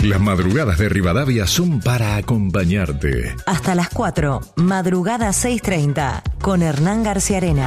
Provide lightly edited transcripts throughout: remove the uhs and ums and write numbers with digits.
Las madrugadas de Rivadavia son para acompañarte. Hasta las 4, madrugada 6:30, con Hernán García Arena.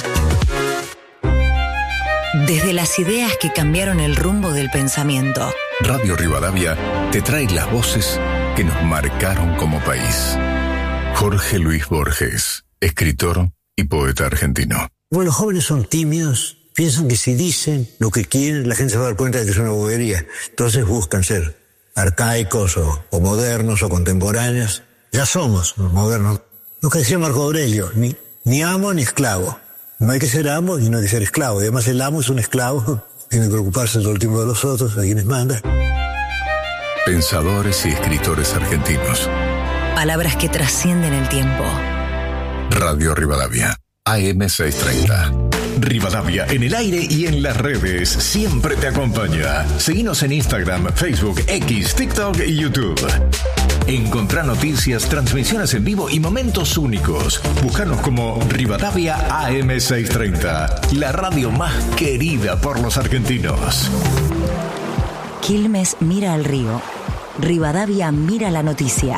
Desde las ideas que cambiaron el rumbo del pensamiento. Radio Rivadavia te trae las voces que nos marcaron como país. Jorge Luis Borges, escritor y poeta argentino. Bueno, los jóvenes son tímidos, piensan que si dicen lo que quieren, la gente se va a dar cuenta de que es una bobería. Entonces buscan ser arcaicos o modernos o contemporáneos. Ya somos modernos. Lo que decía Marco Aurelio, ni amo ni esclavo. No hay que ser amo y no hay que ser esclavo. Y además el amo es un esclavo, tiene que preocuparse todo el tiempo de los otros, a quienes manda. Pensadores y escritores argentinos. Palabras que trascienden el tiempo. Radio Rivadavia, AM630. Rivadavia en el aire y en las redes siempre te acompaña. Seguinos en Instagram, Facebook, X, TikTok y YouTube. Encontrá noticias, transmisiones en vivo y momentos únicos. Búscanos como Rivadavia AM630, la radio más querida por los argentinos. Quilmes mira al río. Rivadavia mira la noticia.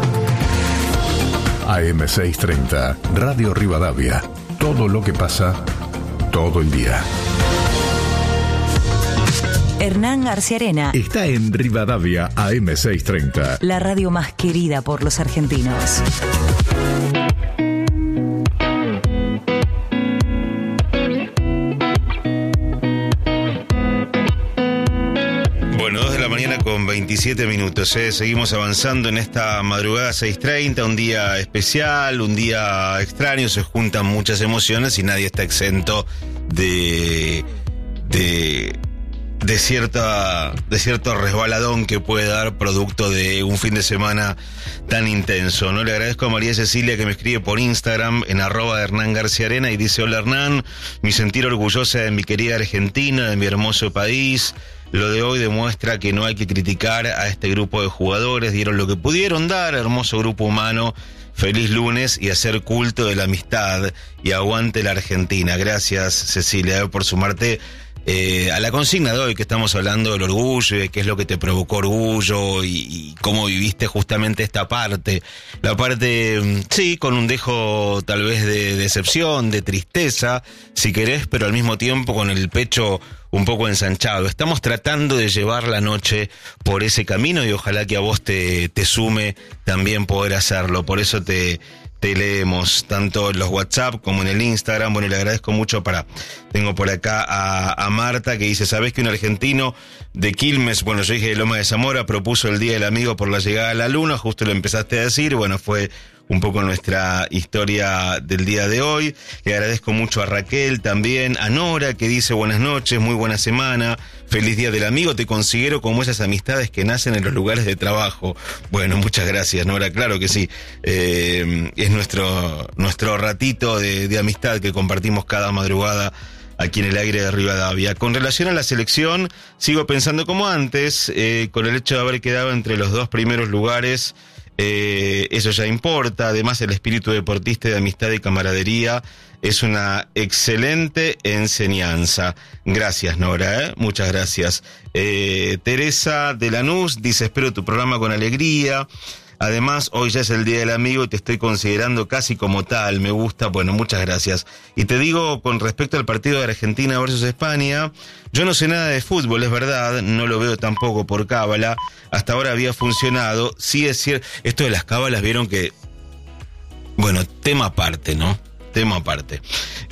AM630, Radio Rivadavia. Todo lo que pasa, todo el día. Hernán García Arena está en Rivadavia AM630. La radio más querida por los argentinos. Bueno, 2 de la mañana con 27 minutos. Seguimos avanzando en esta madrugada 6:30, un día especial, un día extraño, se juntan muchas emociones y nadie está exento de cierto resbaladón que puede dar producto de un fin de semana tan intenso, ¿no? Le agradezco a María Cecilia que me escribe por Instagram en @Hernán García Arena y dice: hola Hernán, mi sentir orgullosa de mi querida Argentina, de mi hermoso país. Lo de hoy demuestra que no hay que criticar a este grupo de jugadores, dieron lo que pudieron dar, hermoso grupo humano. Feliz lunes y hacer culto de la amistad y aguante la Argentina. Gracias Cecilia por sumarte a la consigna de hoy, que estamos hablando del orgullo y de qué es lo que te provocó orgullo y cómo viviste justamente esta parte. La parte, sí, con un dejo tal vez de decepción, de tristeza, si querés, pero al mismo tiempo con el pecho un poco ensanchado. Estamos tratando de llevar la noche por ese camino y ojalá que a vos te sume también poder hacerlo. Por eso te leemos tanto en los WhatsApp como en el Instagram. Bueno, le agradezco mucho tengo por acá a Marta que dice: ¿sabés que un argentino de Quilmes, bueno, yo dije de Loma de Zamora, propuso el Día del Amigo por la llegada a la luna? Justo lo empezaste a decir. Bueno, fue un poco nuestra historia del día de hoy. Le agradezco mucho a Raquel también, a Nora que dice: buenas noches, muy buena semana, feliz Día del Amigo, te considero como esas amistades que nacen en los lugares de trabajo. Bueno, muchas gracias Nora, claro que sí, es nuestro ratito de amistad que compartimos cada madrugada aquí en el aire de Rivadavia. Con relación a la selección, sigo pensando como antes, con el hecho de haber quedado entre los 2 primeros lugares, eso ya importa. Además, el espíritu deportista de amistad y camaradería es una excelente enseñanza. Gracias, Nora, muchas gracias. Teresa de Lanús dice: espero tu programa con alegría. Además, hoy ya es el Día del Amigo y te estoy considerando casi como tal, me gusta. Bueno, muchas gracias. Y te digo, con respecto al partido de Argentina versus España, yo no sé nada de fútbol, es verdad, no lo veo tampoco por cábala, hasta ahora había funcionado. Sí es cierto, esto de las cábalas, vieron que, bueno, tema aparte, ¿no? Tema aparte.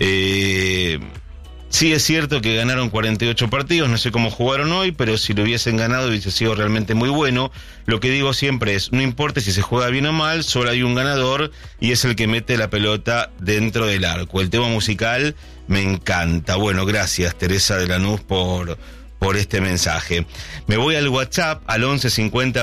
Sí es cierto que ganaron 48 partidos, no sé cómo jugaron hoy, pero si lo hubiesen ganado hubiese sido realmente muy bueno. Lo que digo siempre es, no importa si se juega bien o mal, solo hay un ganador y es el que mete la pelota dentro del arco. El tema musical me encanta. Bueno, gracias Teresa de Lanús por este mensaje. Me voy al WhatsApp al 11 50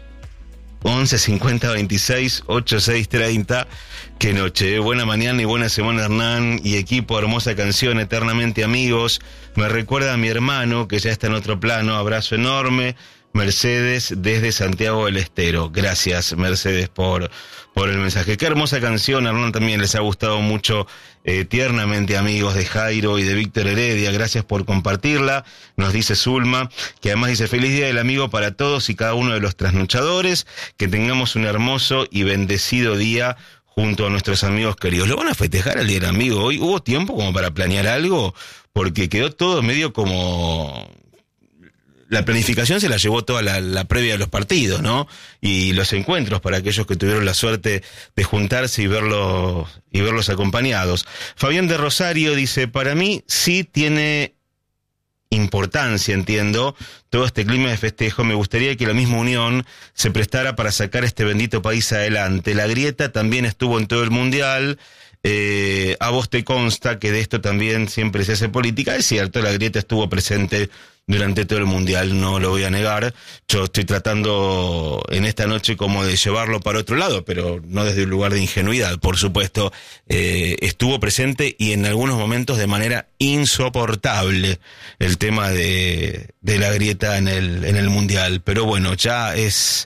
26 8630. Qué noche, buena mañana y buena semana Hernán y equipo, hermosa canción, eternamente amigos. Me recuerda a mi hermano que ya está en otro plano, abrazo enorme. Mercedes desde Santiago del Estero. Gracias, Mercedes, por el mensaje. Qué hermosa canción, Hernán, también les ha gustado mucho, tiernamente, amigos de Jairo y de Víctor Heredia. Gracias por compartirla. Nos dice Zulma, que además dice: feliz día del amigo para todos y cada uno de los trasnochadores, que tengamos un hermoso y bendecido día junto a nuestros amigos queridos. ¿Lo van a festejar el día del amigo hoy? ¿Hubo tiempo como para planear algo? Porque quedó todo medio como... La planificación se la llevó toda la previa de los partidos, ¿no? Y los encuentros para aquellos que tuvieron la suerte de juntarse y verlos acompañados. Fabián de Rosario dice: para mí sí tiene importancia, entiendo, todo este clima de festejo. Me gustaría que la misma unión se prestara para sacar este bendito país adelante. La grieta también estuvo en todo el mundial. A vos te consta que de esto también siempre se hace política. Es cierto, la grieta estuvo presente durante todo el mundial, no lo voy a negar. Yo estoy tratando en esta noche como de llevarlo para otro lado, pero no desde un lugar de ingenuidad, por supuesto. Estuvo presente y en algunos momentos de manera insoportable el tema de la grieta en el mundial. Pero bueno, ya es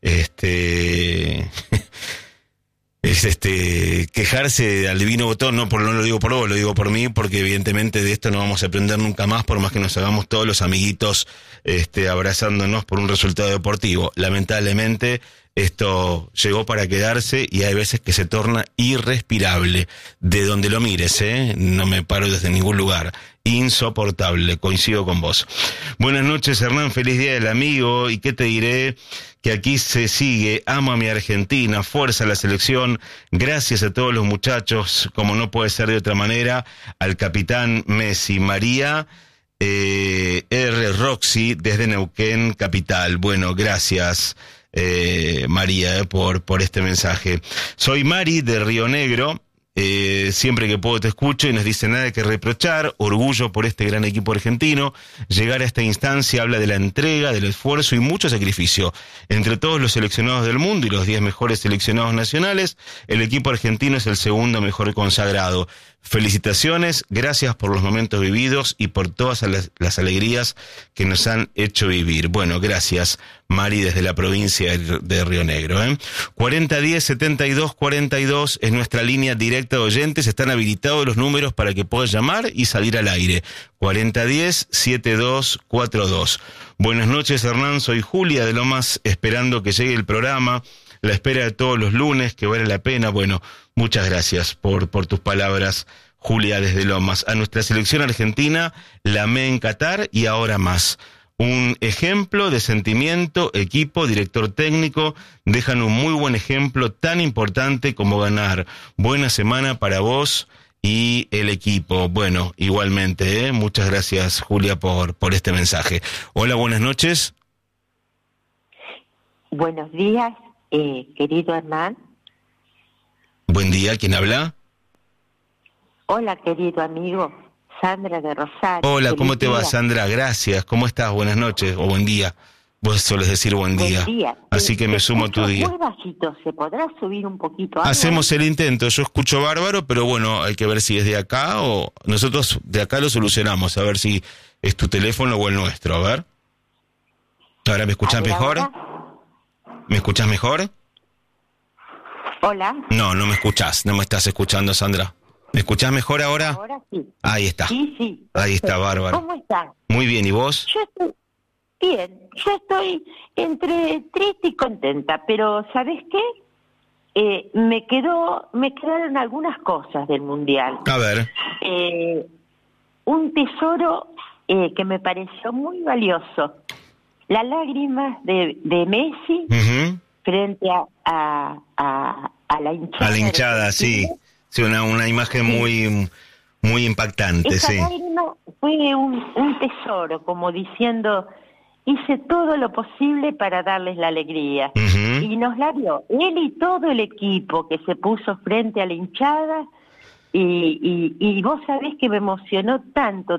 quejarse al divino botón. No lo digo por vos, lo digo por mí, porque evidentemente de esto no vamos a aprender nunca más, por más que nos hagamos todos los amiguitos abrazándonos por un resultado deportivo. Lamentablemente esto llegó para quedarse y hay veces que se torna irrespirable, de donde lo mires, no me paro desde ningún lugar. Insoportable, coincido con vos. Buenas noches, Hernán, feliz día del amigo. ¿Y qué te diré? Que aquí se sigue, amo a mi Argentina, fuerza a la selección, gracias a todos los muchachos, como no puede ser de otra manera, al capitán Messi. María R. Roxy desde Neuquén, capital. Bueno, gracias María por este mensaje. Soy Mari de Río Negro. Siempre que puedo te escucho y nos dice: nada que reprochar, orgullo por este gran equipo argentino. Llegar a esta instancia habla de la entrega, del esfuerzo y mucho sacrificio. Entre todos los seleccionados del mundo y los 10 mejores seleccionados nacionales, el equipo argentino es el segundo mejor consagrado. Felicitaciones, gracias por los momentos vividos y por todas las alegrías que nos han hecho vivir. Bueno, gracias, Mari, desde la provincia de Río Negro. 4010-7242 es nuestra línea directa de oyentes. Están habilitados los números para que puedas llamar y salir al aire. 4010-7242. Buenas noches, Hernán. Soy Julia de Lomas, esperando que llegue el programa. La espera de todos los lunes, que vale la pena. Bueno, muchas gracias por tus palabras, Julia, desde Lomas. A nuestra selección argentina la amé en Qatar y ahora más. Un ejemplo de sentimiento, equipo, director técnico, dejan un muy buen ejemplo, tan importante como ganar. Buena semana para vos y el equipo. Bueno, igualmente, muchas gracias, Julia, por este mensaje. Hola, buenas noches. Buenos días, querido Hernán. Buen día, ¿quién habla? Hola, querido amigo, Sandra de Rosario. Hola, ¿cómo te va, Sandra? Gracias, ¿cómo estás? Buenas noches o buen día. Vos solés decir buen día. Así que me sumo a tu día. Muy bajito, ¿se podrá subir un poquito? Hacemos el intento, yo escucho bárbaro, pero bueno, hay que ver si es de acá o nosotros de acá lo solucionamos, a ver si es tu teléfono o el nuestro, a ver. ¿Ahora me escuchás mejor? Ahora. ¿Me escuchás mejor? Hola. No me escuchás, no me estás escuchando, Sandra. ¿Me escuchás mejor ahora? Ahora sí. Ahí está. Sí. Ahí está, bárbaro. ¿Cómo estás? Muy bien, ¿y vos? Yo estoy bien, yo estoy entre triste y contenta, pero ¿sabés qué? Me quedaron algunas cosas del Mundial. A ver. Un tesoro que me pareció muy valioso. Las lágrimas de Messi frente a la hinchada. A la hinchada, sí. Sí, una imagen muy impactante, Esa sí. lágrima fue un tesoro, como diciendo, hice todo lo posible para darles la alegría. Y nos la dio él y todo el equipo que se puso frente a la hinchada. Y vos sabés que me emocionó tanto.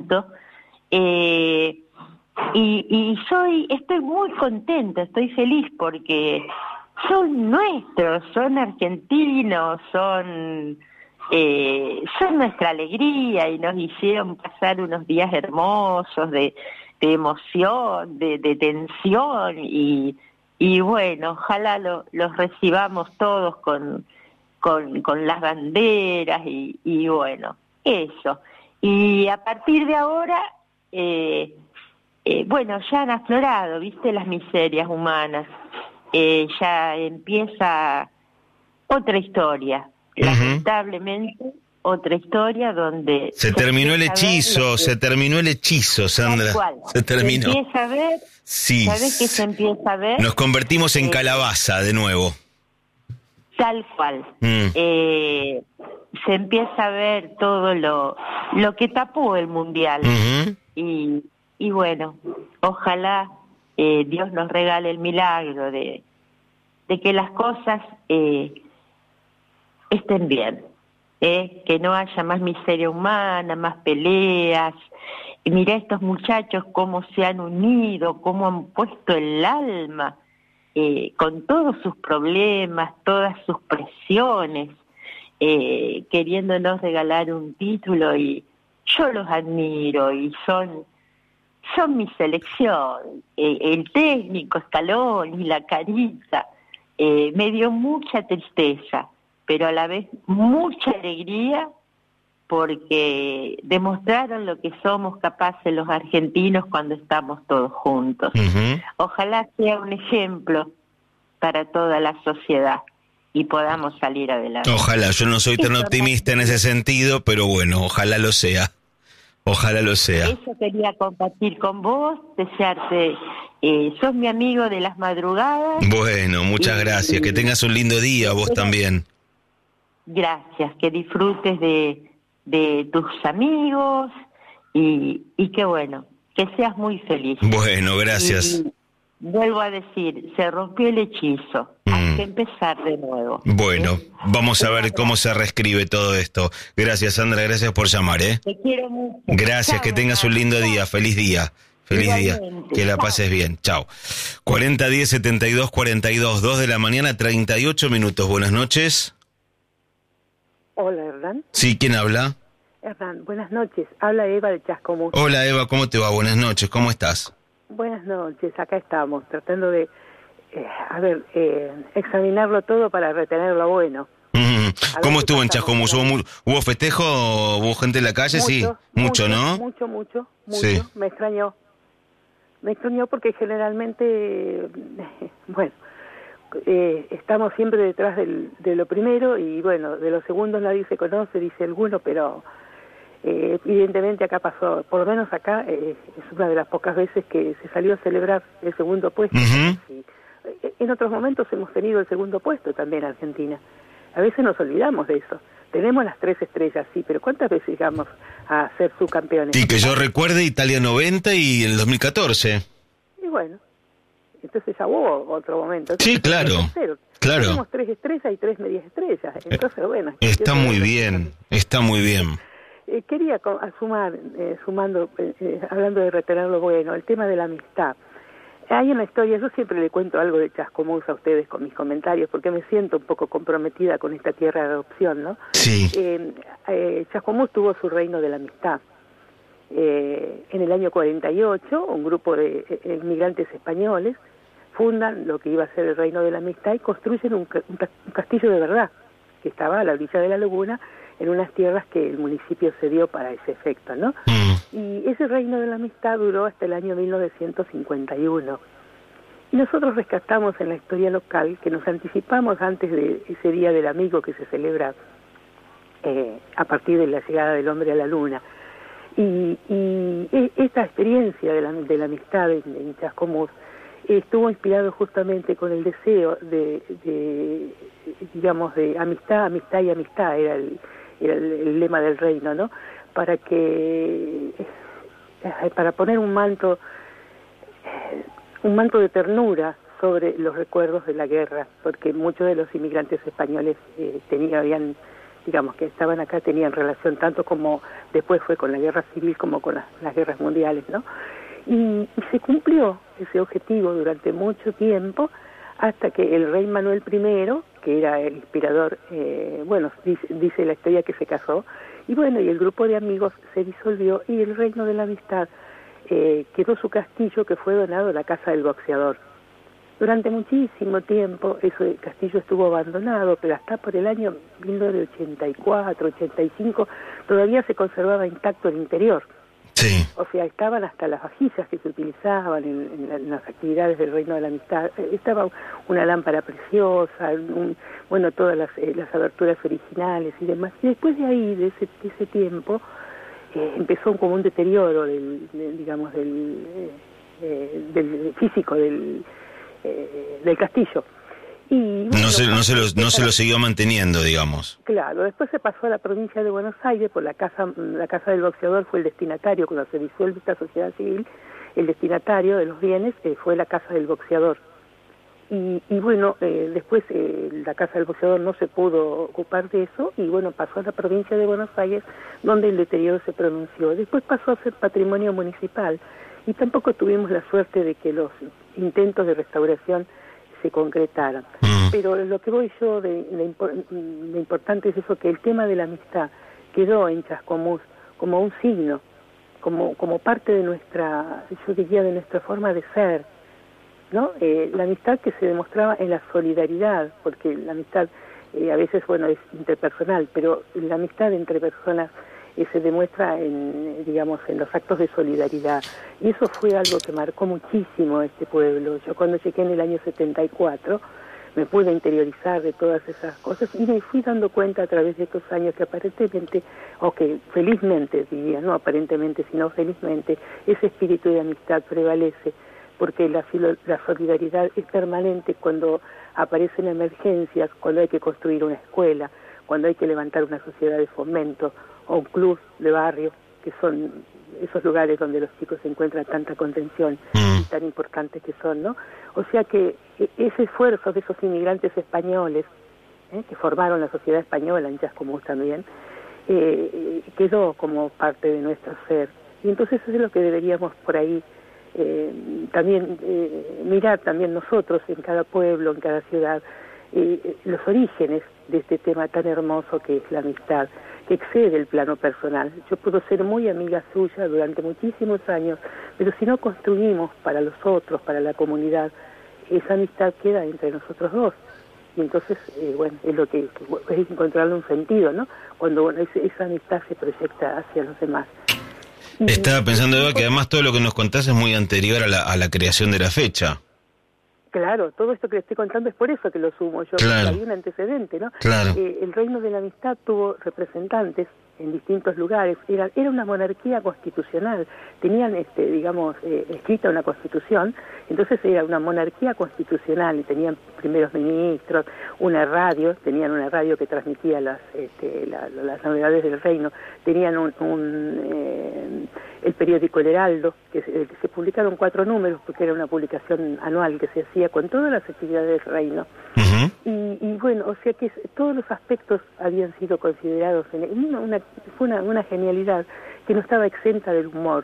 Y estoy muy contenta, estoy feliz porque son nuestros, son argentinos, son nuestra alegría y nos hicieron pasar unos días hermosos de emoción, de tensión, y bueno, ojalá los recibamos todos con las banderas y bueno, eso. Y a partir de ahora, bueno, ya han aflorado, ¿viste? Las miserias humanas. Ya empieza otra historia, lamentablemente, otra historia donde... Se terminó el hechizo, Sandra. Tal cual. Se terminó. Se empieza a ver, sí. ¿sabes qué se empieza a ver? Nos convertimos en calabaza de nuevo. Tal cual. Se empieza a ver todo lo que tapó el Mundial. Y bueno, ojalá Dios nos regale el milagro de que las cosas estén bien, que no haya más miseria humana, más peleas. Mirá estos muchachos cómo se han unido, cómo han puesto el alma, con todos sus problemas, todas sus presiones, queriéndonos regalar un título, y yo los admiro y son mi selección. El técnico Scaloni, la Carita, me dio mucha tristeza, pero a la vez mucha alegría, porque demostraron lo que somos capaces los argentinos cuando estamos todos juntos. Ojalá sea un ejemplo para toda la sociedad y podamos salir adelante. Ojalá, yo no soy tan optimista en ese sentido, pero bueno, ojalá lo sea. Ojalá lo sea. Eso quería compartir con vos, desearte, sos mi amigo de las madrugadas. Bueno, muchas gracias, que tengas un lindo día, vos también. Gracias, que disfrutes de tus amigos y que bueno, que seas muy feliz. Bueno, gracias. Y vuelvo a decir, se rompió el hechizo, hay que empezar de nuevo. Bueno, vamos a ver cómo se reescribe todo esto. Gracias, Sandra, gracias por llamar, Te quiero mucho. Gracias, Chao, que tengas un lindo día, feliz día. Feliz día, que la pases bien. Chao. 4010-7242, 2 de la mañana, 38 minutos. Buenas noches. Hola, Hernán. Sí, ¿quién habla? Hernán, buenas noches. Habla Eva de Chascomús. Hola, Eva, ¿cómo te va? Buenas noches, ¿cómo estás? Buenas noches, acá estamos, tratando de, examinarlo todo para retener lo bueno. ¿Cómo estuvo en Chascomús? ¿Hubo festejo? ¿Hubo gente en la calle? Sí, mucho, ¿no? Mucho. Sí. Me extrañó porque generalmente, bueno, estamos siempre detrás de lo primero, y bueno, de los segundos nadie se conoce, dice alguno, pero evidentemente acá pasó, por lo menos acá es una de las pocas veces que se salió a celebrar el segundo puesto. Y en otros momentos hemos tenido el segundo puesto también en Argentina. A veces nos olvidamos de eso. Tenemos las 3 estrellas, sí, pero ¿cuántas veces llegamos a ser subcampeones? Sí, que yo recuerde, Italia 90 y el 2014. Y bueno, entonces ya hubo otro momento. Entonces, sí, claro. Claro. Tenemos 3 estrellas y 3 medias estrellas. Entonces, bueno. Está muy bien, está muy bien. Quería sumando, hablando de retener lo bueno, el tema de la amistad. Hay una historia, yo siempre le cuento algo de Chascomús a ustedes con mis comentarios, porque me siento un poco comprometida con esta tierra de adopción, ¿no? Sí. Chascomús tuvo su reino de la amistad. En el año 48, un grupo de inmigrantes españoles fundan lo que iba a ser el reino de la amistad y construyen un castillo de verdad, que estaba a la orilla de la laguna, en unas tierras que el municipio cedió para ese efecto, ¿no? Y ese reino de la amistad duró hasta el año 1951. Y nosotros rescatamos en la historia local que nos anticipamos antes de ese Día del Amigo que se celebra a partir de la llegada del hombre a la luna. Y esta experiencia de la amistad en Chascomús estuvo inspirado justamente con el deseo de digamos, de amistad y amistad, era el lema del reino, ¿no? Para poner un manto de ternura sobre los recuerdos de la guerra, porque muchos de los inmigrantes españoles digamos, que estaban acá, tenían relación tanto como después fue con la guerra civil como con las guerras mundiales, ¿no? Y se cumplió ese objetivo durante mucho tiempo, hasta que el rey Manuel I, que era el inspirador, dice la historia que se casó, y bueno, y el grupo de amigos se disolvió y el reino de la amistad quedó su castillo, que fue donado a la Casa del Boxeador. Durante muchísimo tiempo ese castillo estuvo abandonado, pero hasta por el año 1984, 85, todavía se conservaba intacto el interior. Sí. O sea, estaban hasta las vajillas que se utilizaban en las actividades del Reino de la Amistad. Estaba una lámpara preciosa, todas las aberturas originales y demás. Y después de ahí, de ese tiempo, empezó como un deterioro del físico del castillo. Y no se lo siguió manteniendo, digamos. Claro, después se pasó a la provincia de Buenos Aires, por la casa del Boxeador fue el destinatario. Cuando se disuelve esta sociedad civil, el destinatario de los bienes fue la Casa del Boxeador. Y después la Casa del Boxeador no se pudo ocupar de eso, y pasó a la provincia de Buenos Aires, donde el deterioro se pronunció. Después pasó a ser patrimonio municipal, y tampoco tuvimos la suerte de que los intentos de restauración se concretaran. Pero lo que voy yo de importante es eso, que el tema de la amistad quedó en Chascomús como un signo, como parte de nuestra, yo diría, de nuestra forma de ser, ¿no? La amistad que se demostraba en la solidaridad, porque la amistad a veces, es interpersonal, pero la amistad entre personas se demuestra en los actos de solidaridad. Y eso fue algo que marcó muchísimo a este pueblo. Yo cuando llegué en el año 74 me pude interiorizar de todas esas cosas y me fui dando cuenta a través de estos años que aparentemente, felizmente diría, no aparentemente, sino felizmente, ese espíritu de amistad prevalece, porque la solidaridad es permanente cuando aparecen emergencias, cuando hay que construir una escuela, cuando hay que levantar una sociedad de fomento o un club de barrio, que son esos lugares donde los chicos encuentran tanta contención y tan importantes que son, ¿no? O sea que ese esfuerzo de esos inmigrantes españoles, que formaron la sociedad española en Chascomús también, quedó como parte de nuestro ser. Y entonces eso es lo que deberíamos por ahí también mirar también nosotros en cada pueblo, en cada ciudad, los orígenes de este tema tan hermoso que es la amistad, que excede el plano personal. Yo puedo ser muy amiga suya durante muchísimos años, pero si no construimos para los otros, para la comunidad, esa amistad queda entre nosotros dos. Y entonces, es lo que es encontrarle un sentido, ¿no? Cuando esa amistad se proyecta hacia los demás. Estaba pensando, Eva, que además todo lo que nos contás es muy anterior a la creación de la fecha. Claro, todo esto que le estoy contando es por eso que lo sumo yo, claro, porque hay un antecedente, ¿no? Claro. El Reino de la Amistad tuvo representantes en distintos lugares, era una monarquía constitucional, tenían, escrita una constitución, entonces era una monarquía constitucional y tenían primeros ministros, tenían una radio que transmitía las novedades del reino, tenían el periódico El Heraldo, que se publicaron 4 números porque era una publicación anual que se hacía con todas las actividades del reino. Uh-huh. O sea que todos los aspectos habían sido considerados, fue una genialidad que no estaba exenta del humor.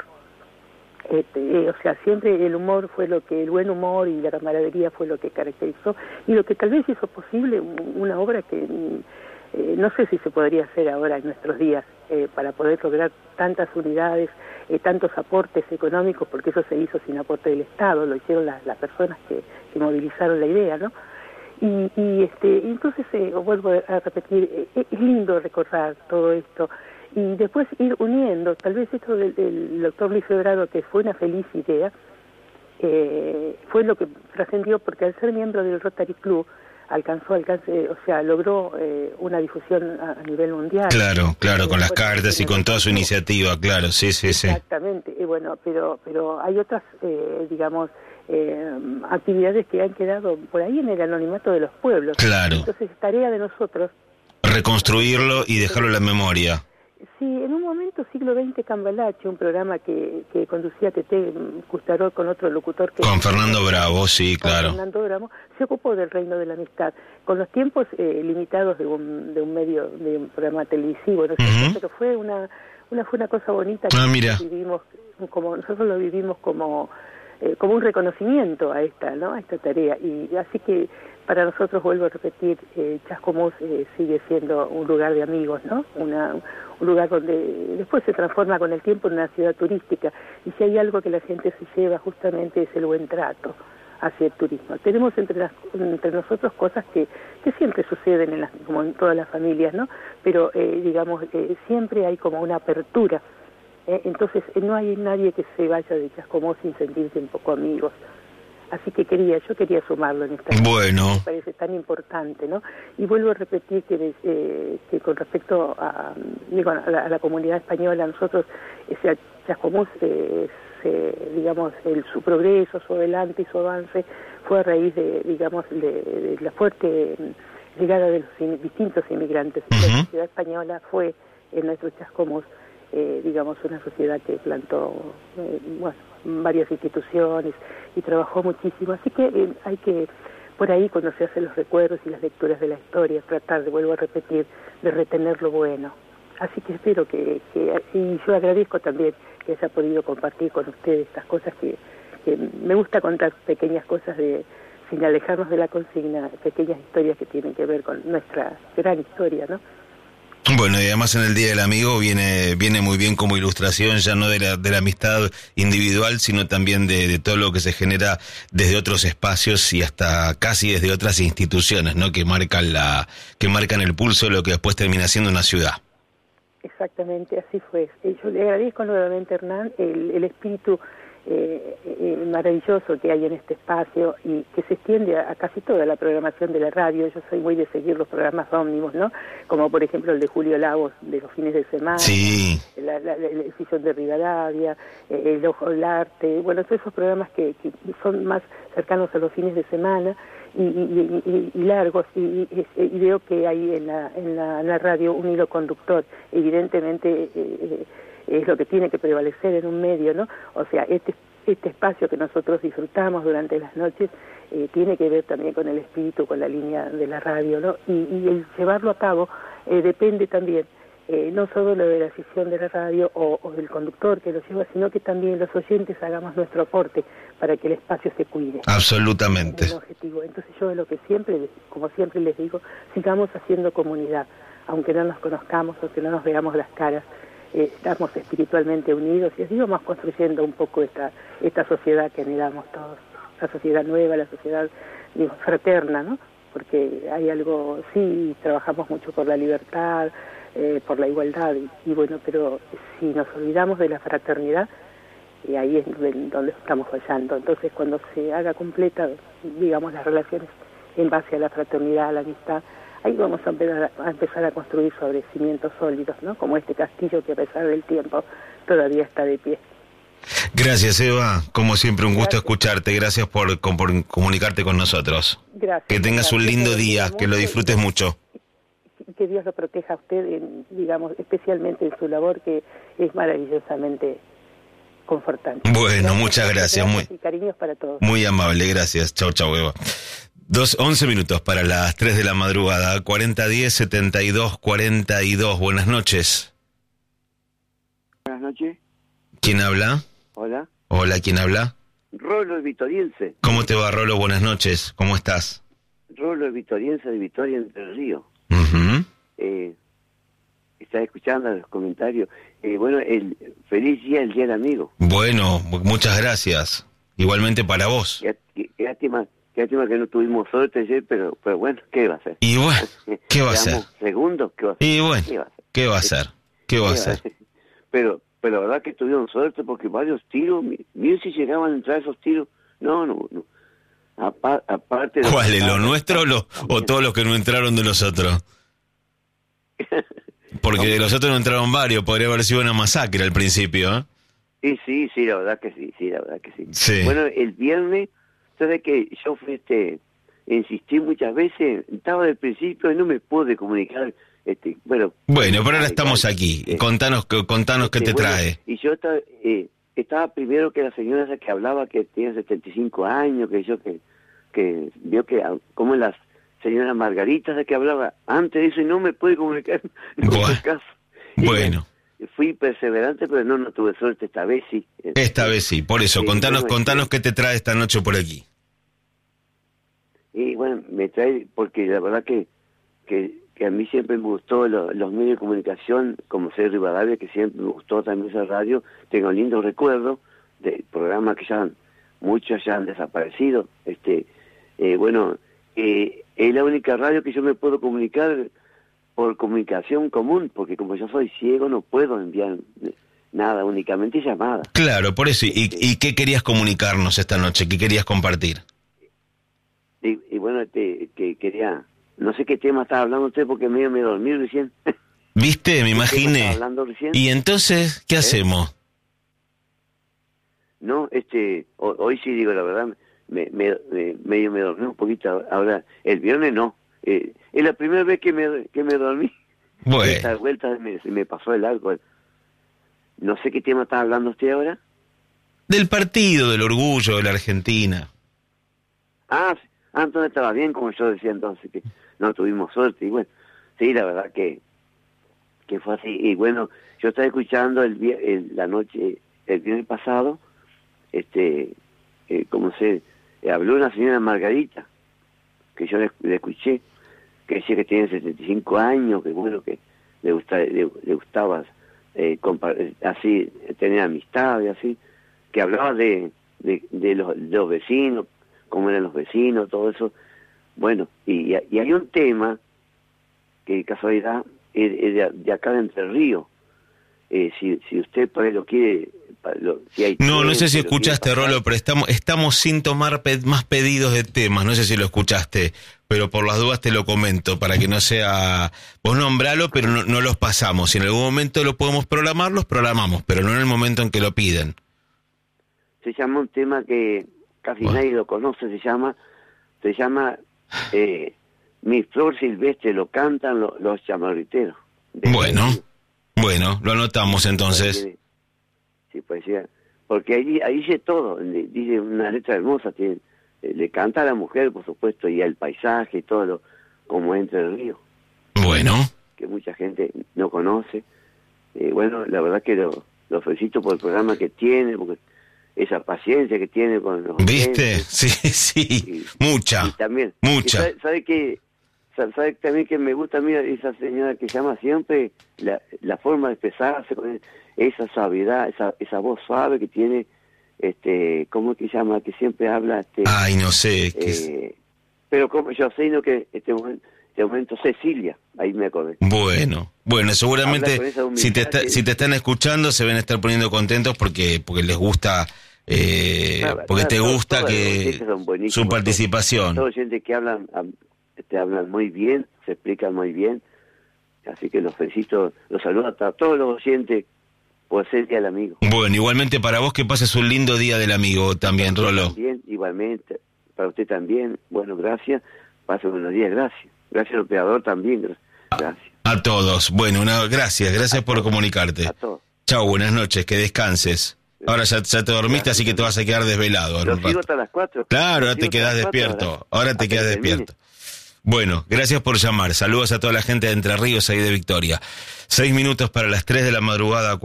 Siempre el humor fue el buen humor y la camaradería fue lo que caracterizó y lo que tal vez hizo posible una obra que no sé si se podría hacer ahora en nuestros días, para poder lograr tantas unidades, tantos aportes económicos, porque eso se hizo sin aporte del Estado, lo hicieron las personas que movilizaron la idea, ¿no? Entonces vuelvo a repetir, es lindo recordar todo esto y después ir uniendo, tal vez esto del doctor Luis Febrado, que fue una feliz idea, fue lo que trascendió porque al ser miembro del Rotary Club logró una difusión a nivel mundial. Claro, con las cartas y con toda su iniciativa, claro, sí. Exactamente, pero hay otras, actividades que han quedado por ahí en el anonimato de los pueblos. Claro. Entonces es tarea de nosotros reconstruirlo y dejarlo en la memoria. Sí, en un momento, siglo XX, Cambalache, un programa que conducía Tete Custaró con otro locutor con Fernando Bravo, sí, claro. Fernando Bravo, se ocupó del Reino de la Amistad, con los tiempos limitados de un medio, de un programa televisivo, ¿no? Uh-huh. Pero fue una cosa bonita que nosotros lo vivimos como como un reconocimiento a esta, ¿no?, a esta tarea. Y así que para nosotros, vuelvo a repetir, Chascomús sigue siendo un lugar de amigos, ¿no?, un lugar donde después se transforma con el tiempo en una ciudad turística. Y si hay algo que la gente se lleva, justamente es el buen trato hacia el turismo. Tenemos entre nosotros cosas que siempre suceden como en todas las familias, ¿no?, pero siempre hay como una apertura. Entonces no hay nadie que se vaya de Chascomús sin sentirse un poco amigos. Así que yo quería sumarlo en esta bueno. Me parece tan importante, ¿no? Y vuelvo a repetir que con respecto a la comunidad española, nosotros, Chascomús, su progreso, su adelante y su avance fue a raíz de la fuerte llegada de los distintos inmigrantes. La sociedad española fue en nuestro Chascomús una sociedad que plantó varias instituciones y trabajó muchísimo. Así que hay que, por ahí, cuando se hacen los recuerdos y las lecturas de la historia, tratar, vuelvo a repetir, de retener lo bueno. Así que espero y yo agradezco también que haya podido compartir con ustedes estas cosas que me gusta contar, pequeñas cosas sin alejarnos de la consigna, pequeñas historias que tienen que ver con nuestra gran historia, ¿no? Bueno, y además en el Día del Amigo viene muy bien como ilustración, ya no de la amistad individual, sino también de todo lo que se genera desde otros espacios y hasta casi desde otras instituciones, ¿no?, que marcan el pulso de lo que después termina siendo una ciudad. Exactamente, así fue. Yo le agradezco nuevamente, Hernán, el espíritu maravilloso que hay en este espacio y que se extiende a casi toda la programación de la radio. Yo soy muy de seguir los programas ómnibus, ¿no?, como por ejemplo el de Julio Lagos de los fines de semana, sí, el Sillón de Rivadavia, el Ojo del Arte, bueno, todos esos programas que son más cercanos a los fines de semana y largos, y veo que hay en la radio un hilo conductor. Evidentemente es lo que tiene que prevalecer en un medio, ¿no? O sea, este espacio que nosotros disfrutamos durante las noches tiene que ver también con el espíritu, con la línea de la radio, ¿no? Y el llevarlo a cabo depende también no solo de la decisión de la radio o del conductor que lo lleva, sino que también los oyentes hagamos nuestro aporte para que el espacio se cuide. Absolutamente. Es el objetivo. Entonces yo lo que como siempre les digo, sigamos haciendo comunidad, aunque no nos conozcamos, aunque no nos veamos las caras, estamos espiritualmente unidos y así vamos construyendo un poco esta sociedad que anhelamos todos, la sociedad nueva, la sociedad fraterna, ¿no? Porque hay algo, sí, trabajamos mucho por la libertad, por la igualdad, y bueno, pero si nos olvidamos de la fraternidad, y ahí es donde estamos fallando. Entonces, cuando se haga completa, las relaciones en base a la fraternidad, a la amistad, ahí vamos a empezar a construir sobre cimientos sólidos, ¿no? Como este castillo que a pesar del tiempo todavía está de pie. Gracias, Eva. Como siempre, un gusto escucharte. Gracias por comunicarte con nosotros. Gracias. Que tengas un lindo día, que lo disfrutes mucho. Que Dios lo proteja a usted, especialmente en su labor, que es maravillosamente confortante. Bueno, muchas gracias. Y cariños para todos. Muy amable, gracias. Chau, Eva. 11 minutos para las 3 de la madrugada, 4010-7242. Buenas noches. Buenas noches. ¿Quién habla? Hola. Hola, ¿quién habla? Rolo, el vitoriense. ¿Cómo te va, Rolo? Buenas noches. ¿Cómo estás? Rolo, el vitoriense de Vitoria Entre Ríos. Estás escuchando los comentarios. Feliz día, el Día del Amigo. Bueno, muchas gracias. Igualmente para vos. Qué lástima que no tuvimos suerte ayer, pero bueno, ¿qué va a hacer? Y bueno, ¿qué va a hacer? Segundos, ¿qué va a hacer? Y bueno, ¿qué va a hacer? ¿Qué va a hacer? Pero la verdad que tuvieron suerte porque varios tiros, miren si llegaban a entrar esos tiros. No. Aparte de... ¿Cuáles? ¿Los nuestros o todos los que no entraron de los otros? Porque de los otros no entraron varios, podría haber sido una masacre al principio, ¿eh? Sí, la verdad que sí. Sí. Bueno, el viernes, sabes que yo insistí muchas veces, estaba del principio y no me pude comunicar. Bueno, pero ahora estamos aquí. Contanos qué te trae. Y yo estaba primero que la señora esa que hablaba que tenía 75 años, que vio que como las señora Margarita de que hablaba antes de eso y no me puede comunicar. Bueno. fui perseverante, pero no tuve suerte esta vez, sí. Esta vez sí, por eso, contanos qué te trae esta noche por aquí. Y bueno, me trae, porque la verdad que a mí siempre me gustó los medios de comunicación, como ser Rivadavia, que siempre me gustó también esa radio. Tengo lindos recuerdos de programas que muchos ya han desaparecido. Bueno, es la única radio que yo me puedo comunicar por comunicación común, porque como yo soy ciego no puedo enviar nada, únicamente llamadas. Claro, por eso. ¿Y qué querías comunicarnos esta noche? ¿Qué querías compartir? Y bueno, que quería... No sé qué tema estaba hablando usted, porque me dormí recién. ¿Viste? Me imaginé. Hablando recién. ¿Y entonces qué hacemos? No, hoy sí digo la verdad, medio me dormí un poquito. Ahora, el viernes no. Es la primera vez que me dormí. Bueno. Esta vuelta me pasó el largo. No sé qué tema está hablando usted ahora. Del partido, del orgullo de la Argentina. Entonces estaba bien, como yo decía entonces, que no tuvimos suerte. Y bueno, sí, la verdad que fue así. Y bueno, yo estaba escuchando la noche, el viernes pasado, habló una señora Margarita, que yo le escuché, que decía que tiene 75 años, que bueno, que le gustaba así, tener amistad y así, que hablaba de los vecinos, cómo eran los vecinos, todo eso. Bueno, y hay un tema que casualidad es de acá de Entre Ríos. Si usted por ahí lo quiere... No sé si escuchaste, Rolo, pero estamos sin tomar más pedidos de temas. No sé si lo escuchaste, pero por las dudas te lo comento, para que no sea... Vos nombralo, pero no los pasamos. Si en algún momento lo podemos programar, los programamos, pero no en el momento en que lo piden. Se llama un tema que casi nadie lo conoce, se llama Mi Flor Silvestre, lo cantan los chamarriteros. Bueno, lo anotamos entonces. Sí, pues porque ahí dice todo, dice una letra hermosa, le canta a la mujer, por supuesto, y al paisaje y todo, como Entre el Río. Bueno. Que mucha gente no conoce. Bueno, la verdad que lo felicito por el programa que tiene, porque esa paciencia que tiene con los... ¿Viste? Sí, mucha. Y también, mucha. ¿Sabe también que me gusta a mí esa señora que llama siempre la forma de expresarse, con esa suavidad, esa voz suave que tiene, ¿cómo es que llama? Que siempre habla... Ay, no sé. Pero como yo sé, no que este momento Cecilia, ahí me acordé. Bueno, seguramente si te están escuchando se van a estar poniendo contentos porque les gusta, porque te gusta que su participación. Toda gente que hablan muy bien, se explican muy bien, así que los felicito, los saludo a todos los oyentes por ser Día del Amigo. Bueno, igualmente para vos que pases un lindo Día del Amigo también, Rolo. También, igualmente, para usted también, bueno, gracias, pasen buenos días, gracias. Gracias al operador también, gracias. A todos, bueno, gracias por comunicarte. A todos. Chao, buenas noches, que descanses. Ahora ya te dormiste, así que te vas a quedar desvelado. Lo sigo hasta las 4. Claro, ahora te quedás despierto. Ahora te quedás despierto. Bueno, gracias por llamar. Saludos a toda la gente de Entre Ríos, ahí de Victoria. 6 minutos para las 3 de la madrugada,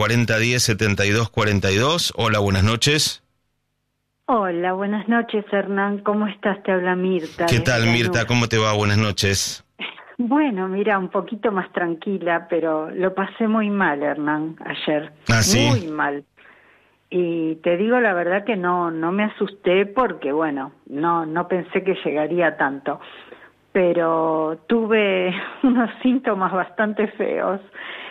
4010-7242. Hola, buenas noches. Hola, buenas noches, Hernán. ¿Cómo estás? Te habla Mirta. ¿Qué tal, Mirta? ¿Cómo te va? Buenas noches. Bueno, mira, un poquito más tranquila, pero lo pasé muy mal, Hernán, ayer. ¿Ah, sí? Muy mal. Y te digo la verdad que no me asusté porque, bueno, no pensé que llegaría tanto. Pero tuve unos síntomas bastante feos.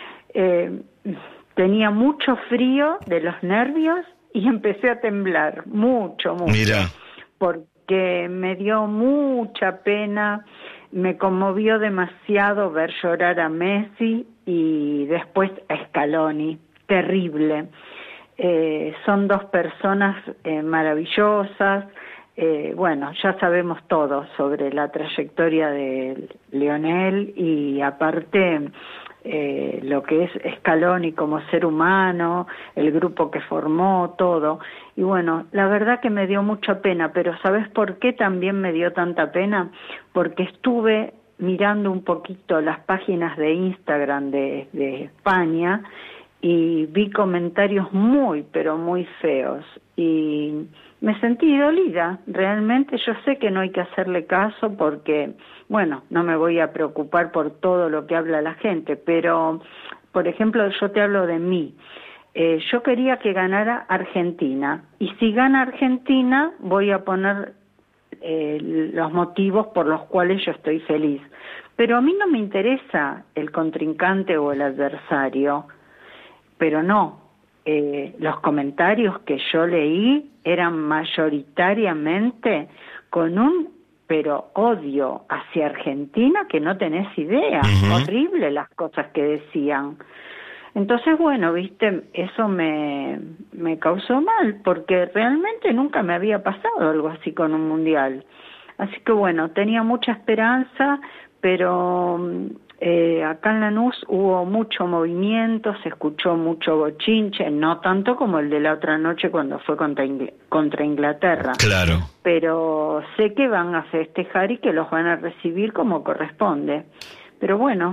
Tenía mucho frío de los nervios y empecé a temblar, mucho. Mira. Porque me dio mucha pena, me conmovió demasiado ver llorar a Messi y después a Scaloni, terrible. Son dos personas maravillosas. Bueno, ya sabemos todo sobre la trayectoria de Lionel y aparte lo que es Scaloni como ser humano, el grupo que formó, todo. Y bueno, la verdad que me dio mucha pena, pero ¿sabes por qué también me dio tanta pena? Porque estuve mirando un poquito las páginas de Instagram de España y vi comentarios muy, pero muy feos, y me sentí dolida. Realmente yo sé que no hay que hacerle caso porque, bueno, no me voy a preocupar por todo lo que habla la gente, pero, por ejemplo, yo te hablo de mí. Yo quería que ganara Argentina, y si gana Argentina voy a poner los motivos por los cuales yo estoy feliz. Pero a mí no me interesa el contrincante o el adversario, pero no. Los comentarios que yo leí eran mayoritariamente con un odio hacia Argentina que no tenés idea. Horrible las cosas que decían. Entonces, bueno, viste, eso me causó mal, porque realmente nunca me había pasado algo así con un mundial. Así que bueno, tenía mucha esperanza, pero acá en Lanús hubo mucho movimiento, se escuchó mucho bochinche, no tanto como el de la otra noche cuando fue contra Inglaterra. Claro. Pero sé que van a festejar y que los van a recibir como corresponde. Pero bueno,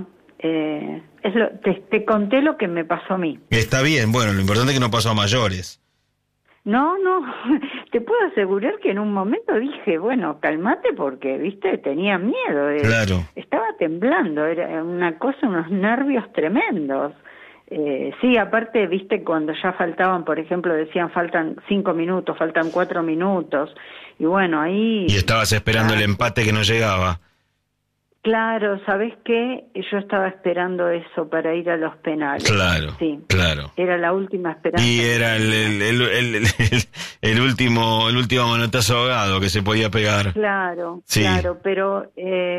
te conté lo que me pasó a mí. Está bien, bueno, lo importante es que no pasó a mayores. No, te puedo asegurar que en un momento dije, bueno, cálmate porque, viste, tenía miedo. Claro. Estaba temblando, era una cosa, unos nervios tremendos. Sí, aparte, viste, cuando ya faltaban, por ejemplo, decían faltan 5 minutos, faltan 4 minutos, y bueno, ahí... Y estabas esperando el empate que no llegaba. Claro, ¿sabés qué? Yo estaba esperando eso para ir a los penales. Claro, sí, claro. Era la última esperanza. Y era el último manotazo ahogado que se podía pegar. Claro, sí. Claro, pero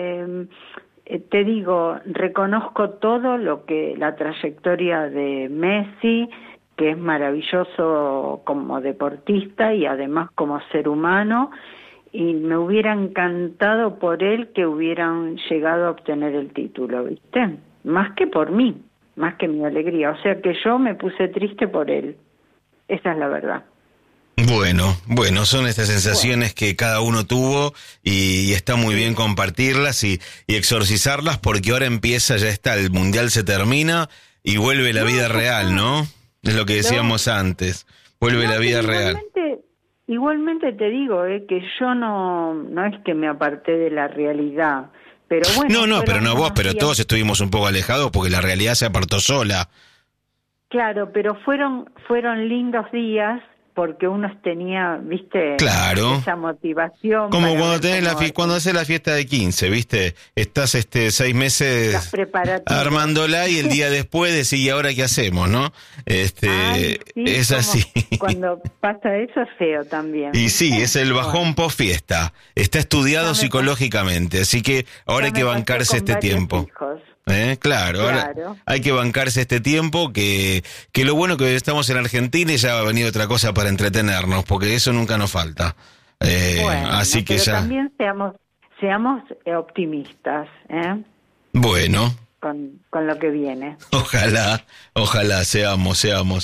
te digo, reconozco todo lo que la trayectoria de Messi, que es maravilloso como deportista y además como ser humano, y me hubiera encantado por él que hubieran llegado a obtener el título, ¿viste? Más que por mí, más que mi alegría. O sea que yo me puse triste por él. Esa es la verdad. Bueno, son estas sensaciones que cada uno tuvo y está muy bien compartirlas y exorcizarlas, porque ahora empieza, ya está, el Mundial se termina y vuelve la vida real, ¿no? Es lo que decíamos antes, vuelve la vida real. Igualmente te digo que yo no es que me aparté de la realidad, pero bueno... pero todos estuvimos un poco alejados porque la realidad se apartó sola. Claro, pero fueron lindos días porque uno tenía, viste, claro, esa motivación. Como cuando tenés cuando haces la fiesta de 15, viste, estás 6 meses armándola y el día después decís, ¿y ahora qué hacemos, no? Sí, es así. Cuando pasa eso es feo también. Y sí, es el bajón post fiesta. Está estudiado psicológicamente, así que ahora hay que bancarse este tiempo. Claro, ahora hay que bancarse este tiempo, que lo bueno que estamos en Argentina y ya va a venir otra cosa para entretenernos, porque eso nunca nos falta. Así que ya... también seamos optimistas, Bueno. Con lo que viene. Ojalá seamos.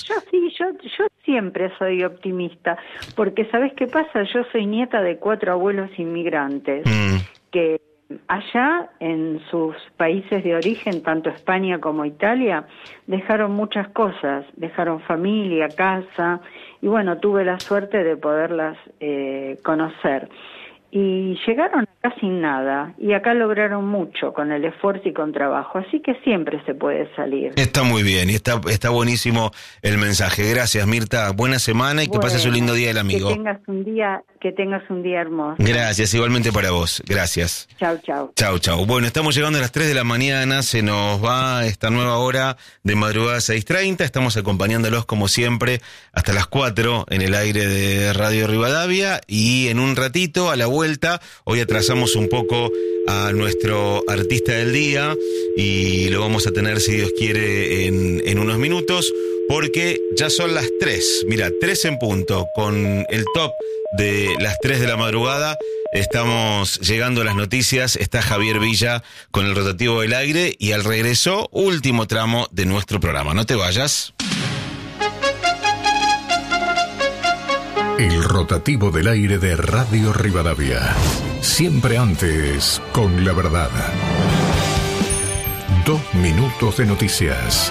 Yo siempre soy optimista, porque ¿sabés qué pasa? Yo soy nieta de 4 abuelos inmigrantes, que allá en sus países de origen, tanto España como Italia, dejaron muchas cosas, dejaron familia, casa, y bueno, tuve la suerte de poderlas conocer. Y llegaron acá sin nada, y acá lograron mucho con el esfuerzo y con trabajo, así que siempre se puede salir. Está muy bien, y está buenísimo el mensaje. Gracias, Mirta, buena semana y que pases un lindo día del amigo. Que tengas un día hermoso. Gracias, igualmente para vos, gracias. Chau. Bueno, estamos llegando a las 3 de la mañana, se nos va esta nueva hora de madrugada 6:30, estamos acompañándolos como siempre hasta las 4 en el aire de Radio Rivadavia, y en un ratito a la vuelta, hoy atrasamos un poco a nuestro artista del día y lo vamos a tener, si Dios quiere, en unos minutos, porque ya son las 3, mira, 3 en punto, con el top de las 3 de la madrugada. Estamos llegando a las noticias, está Javier Villa con el rotativo del aire y al regreso, último tramo de nuestro programa. No te vayas. El rotativo del aire de Radio Rivadavia. Siempre antes, con la verdad. 2 minutos de noticias.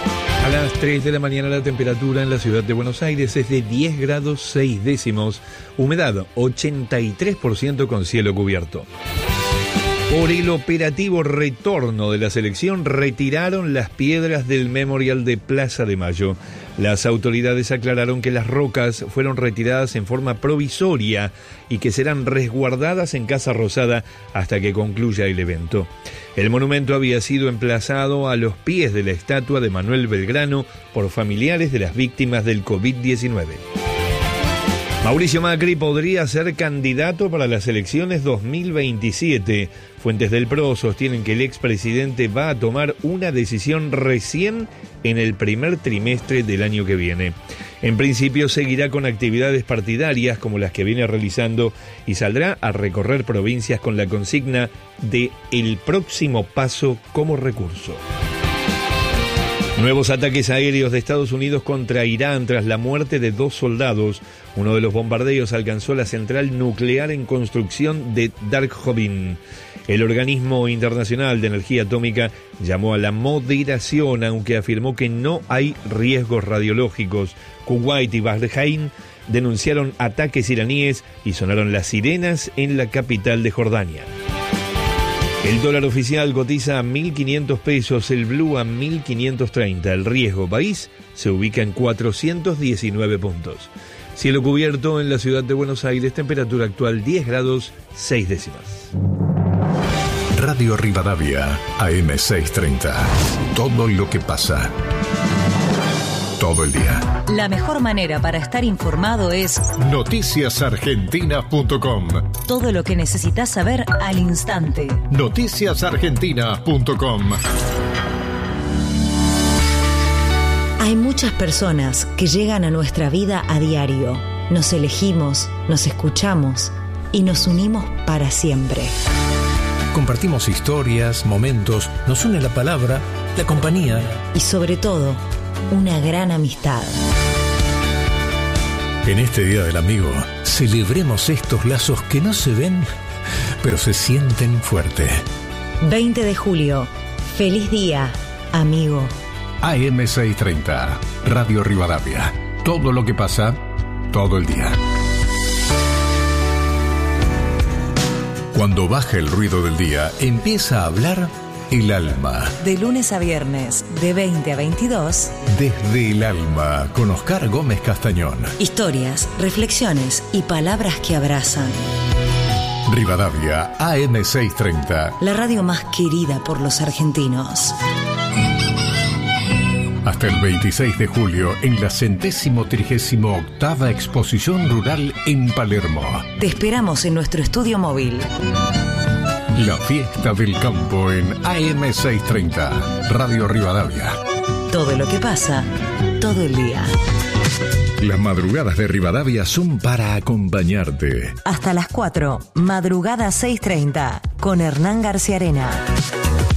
A las 3 de la mañana la temperatura en la ciudad de Buenos Aires es de 10 grados 6 décimos, humedad 83% con cielo cubierto. Por el operativo retorno de la selección retiraron las piedras del Memorial de Plaza de Mayo. Las autoridades aclararon que las rocas fueron retiradas en forma provisoria y que serán resguardadas en Casa Rosada hasta que concluya el evento. El monumento había sido emplazado a los pies de la estatua de Manuel Belgrano por familiares de las víctimas del COVID-19. Mauricio Macri podría ser candidato para las elecciones 2027. Fuentes del PRO sostienen que el expresidente va a tomar una decisión recién en el primer trimestre del año que viene. En principio seguirá con actividades partidarias como las que viene realizando y saldrá a recorrer provincias con la consigna de el próximo paso como recurso. Nuevos ataques aéreos de Estados Unidos contra Irán tras la muerte de 2 soldados. Uno de los bombardeos alcanzó la central nuclear en construcción de Darkhovin. El organismo internacional de energía atómica llamó a la moderación, aunque afirmó que no hay riesgos radiológicos. Kuwait y Bahrein denunciaron ataques iraníes y sonaron las sirenas en la capital de Jordania. El dólar oficial cotiza a 1.500 pesos, el blue a 1.530. El riesgo país se ubica en 419 puntos. Cielo cubierto en la ciudad de Buenos Aires, temperatura actual 10 grados 6 décimas. Radio Rivadavia, AM630. Todo lo que pasa. Todo el día. La mejor manera para estar informado es noticiasargentina.com. todo lo que necesitas saber al instante. noticiasargentina.com. Hay muchas personas que llegan a nuestra vida a diario. Nos elegimos, nos escuchamos y nos unimos para siempre. Compartimos historias, momentos, nos une la palabra, la compañía. Y sobre todo, una gran amistad. En este Día del Amigo, celebremos estos lazos que no se ven, pero se sienten fuerte. 20 de julio. Feliz día, amigo. AM630, Radio Rivadavia. Todo lo que pasa, todo el día. Cuando baja el ruido del día, empieza a hablar el alma. De lunes a viernes, de 20 a 22. Desde el alma, con Oscar Gómez Castañón. Historias, reflexiones y palabras que abrazan. Rivadavia, AM630. La radio más querida por los argentinos. Hasta el 26 de julio en la 138ª Exposición Rural en Palermo. Te esperamos en nuestro estudio móvil. La fiesta del campo en AM630, Radio Rivadavia. Todo lo que pasa, todo el día. Las madrugadas de Rivadavia son para acompañarte. Hasta las 4, madrugada 6:30, con Hernán García Arena.